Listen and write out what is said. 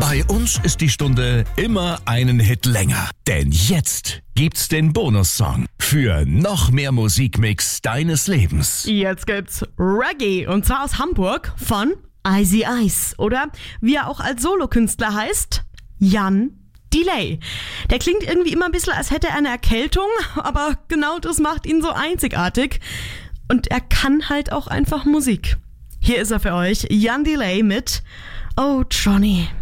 Bei uns ist die Stunde immer einen Hit länger. Denn jetzt gibt's den Bonussong für noch mehr Musikmix deines Lebens. Jetzt gibt's Reggae und zwar aus Hamburg von Icy Ice oder wie er auch als Solokünstler heißt, Jan Delay. Der klingt irgendwie immer ein bisschen, als hätte er eine Erkältung, aber genau das macht ihn so einzigartig. Und er kann halt auch einfach Musik. Hier ist er für euch, Jan Delay mit Oh Johnny.